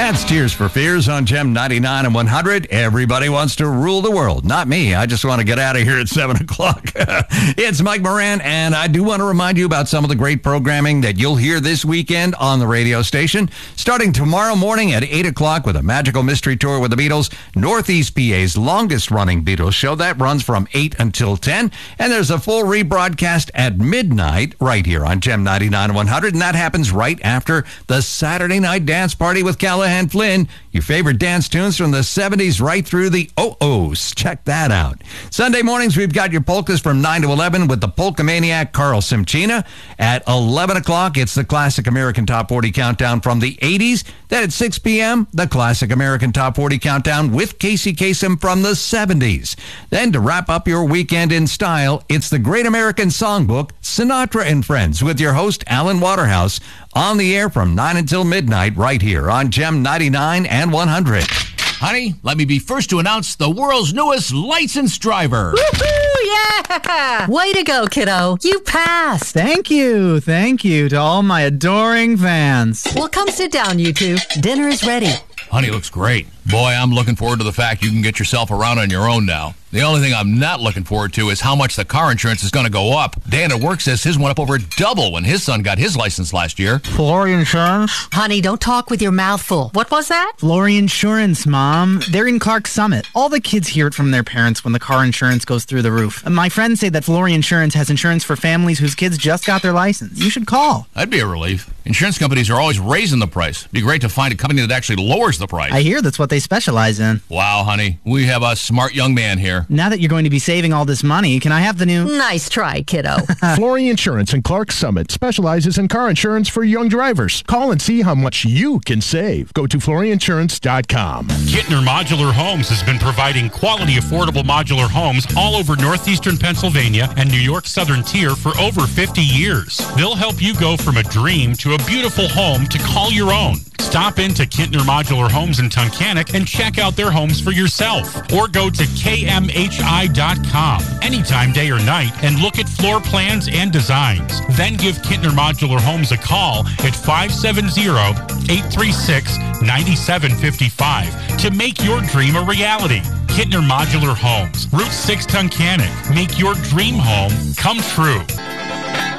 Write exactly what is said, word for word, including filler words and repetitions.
That's Tears for Fears on Gem ninety-nine and one hundred. Everybody wants to rule the world. Not me. I just want to get out of here at seven o'clock. It's Mike Moran, and I do want to remind you about some of the great programming that you'll hear this weekend on the radio station. Starting tomorrow morning at eight o'clock with a magical mystery tour with the Beatles, Northeast P A's longest-running Beatles show. That runs from eight until ten. And there's a full rebroadcast at midnight right here on Gem ninety-nine and one hundred, and that happens right after the Saturday night dance party with Callahan Flynn. Your favorite dance tunes from the seventies right through the oh-ohs. Check that out. Sunday mornings, we've got your polkas from nine to eleven with the polka maniac Carl Simchina. At eleven o'clock, it's the Classic American Top forty Countdown from the eighties. Then at six p.m., the Classic American Top forty Countdown with Casey Kasem from the seventies. Then to wrap up your weekend in style, it's the Great American Songbook, Sinatra and Friends, with your host, Alan Waterhouse, on the air from nine until midnight right here on Gem ninety-nine and one hundred. Honey, let me be first to announce the world's newest licensed driver. Woohoo! Yeah! Way to go, kiddo. You passed. Thank you. Thank you to all my adoring fans. Well, come sit down, you two. Dinner is ready. Honey looks great. Boy, I'm looking forward to the fact you can get yourself around on your own now. The only thing I'm not looking forward to is how much the car insurance is going to go up. Dan at work says his went up over double when his son got his license last year. Flory Insurance? Honey, don't talk with your mouth full. What was that? Flory Insurance, Mom. They're in Clark Summit. All the kids hear it from their parents when the car insurance goes through the roof. My friends say that Flory Insurance has insurance for families whose kids just got their license. You should call. That'd be a relief. Insurance companies are always raising the price. It'd be great to find a company that actually lowers the price. I hear that's what they specialize in. Wow, honey. We have a smart young man here. Now that you're going to be saving all this money, can I have the new... Nice try, kiddo. Flory Insurance in Clark Summit specializes in car insurance for young drivers. Call and see how much you can save. Go to flory insurance dot com. Kittner Modular Homes has been providing quality, affordable modular homes all over northeastern Pennsylvania and New York's southern tier for over fifty years. They'll help you go from a dream to a beautiful home to call your own. Stop into Kittner Modular Homes in Tunkhannock and check out their homes for yourself. Or go to K M H I dot com anytime, day or night, and look at floor plans and designs. Then give Kittner Modular Homes a call at five seven zero, eight three six, nine seven five five to make your dream a reality. Kittner Modular Homes, Route six Tunkhannock. Make your dream home come true.